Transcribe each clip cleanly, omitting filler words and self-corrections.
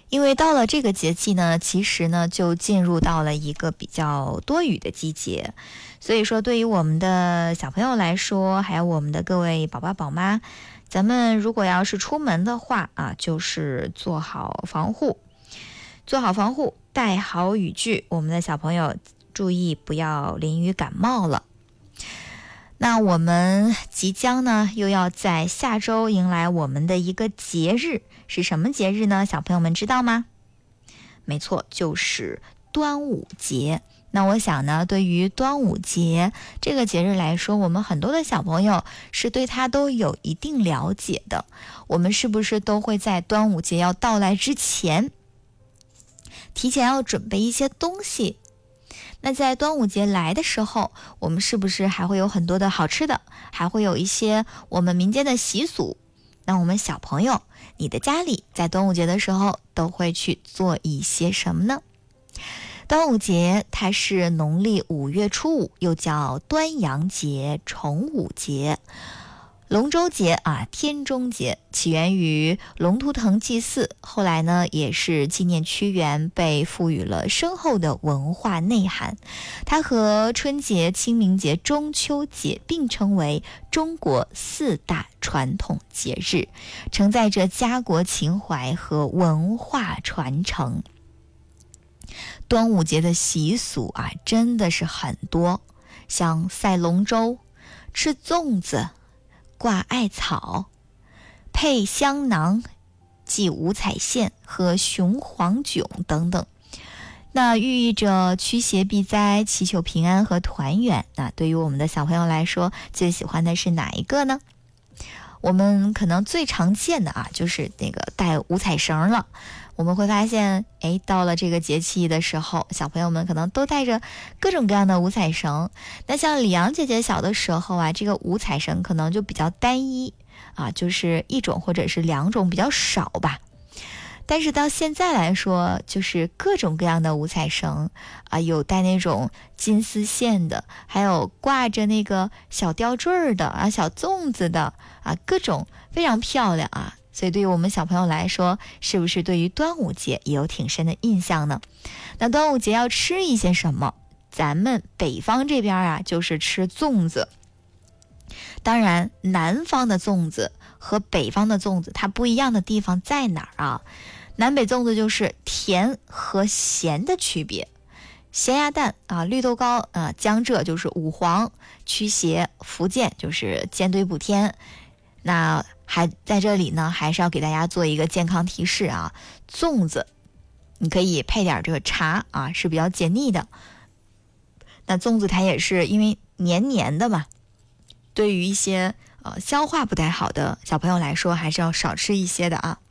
因为到了这个节气呢，其实呢就进入到了一个比较多雨的季节，所以说对于我们的小朋友来说，还有我们的各位宝爸宝妈，咱们如果要是出门的话啊，就是做好防护，带好雨具，我们的小朋友注意不要淋雨感冒了。那我们即将呢又要在下周迎来我们的一个节日，是什么节日呢？小朋友们知道吗？没错，就是端午节。那我想呢，对于端午节这个节日来说，我们很多的小朋友是对它都有一定了解的。我们是不是都会在端午节要到来之前，提前要准备一些东西？那在端午节来的时候，我们是不是还会有很多的好吃的，还会有一些我们民间的习俗？那我们小朋友，你的家里在端午节的时候都会去做一些什么呢？端午节它是农历5月初5，又叫端阳节、重午节、龙舟节啊、天中节，起源于龙图腾祭祀，后来呢也是纪念屈原，被赋予了深厚的文化内涵。它和春节、清明节、中秋节并称为中国4大传统节日，承载着家国情怀和文化传承。端午节的习俗啊，真的是很多，像赛龙舟、吃粽子、挂艾草、配香囊、系五彩线和雄黄囧等等，那寓意着驱邪避灾、祈求平安和团圆。那对于我们的小朋友来说，最喜欢的是哪一个呢？我们可能最常见的啊，就是那个带五彩绳了。我们会发现，到了这个节气的时候，小朋友们可能都带着各种各样的五彩绳。那像李阳姐姐小的时候啊，这个五彩绳可能就比较单一啊，就是1种或者是2种，比较少吧。但是到现在来说，就是各种各样的五彩绳啊，有带那种金丝线的，还有挂着那个小吊坠的啊、小粽子的啊，各种非常漂亮啊。所以对于我们小朋友来说，是不是对于端午节也有挺深的印象呢？那端午节要吃一些什么？咱们北方这边啊，就是吃粽子。当然，南方的粽子和北方的粽子，它不一样的地方在哪儿啊？南北粽子就是甜和咸的区别。咸鸭蛋啊，绿豆糕啊，江浙就是五黄驱邪，福建就是煎堆补天。那还在这里呢，还是要给大家做一个健康提示啊，粽子你可以配点这个茶啊，是比较解腻的。那粽子它也是因为黏黏的嘛，对于一些消化不太好的小朋友来说，还是要少吃一些的啊。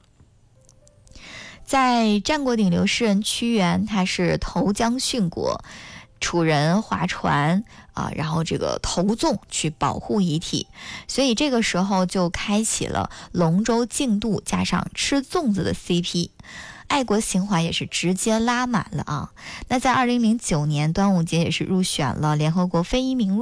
在战国顶流诗人屈原，他是投江殉国，楚人划船啊，然后这个投粽去保护遗体，所以这个时候就开启了龙舟竞渡加上吃粽子的 CP， 爱国情怀也是直接拉满了啊。那在2009年，端午节也是入选了联合国非遗名录。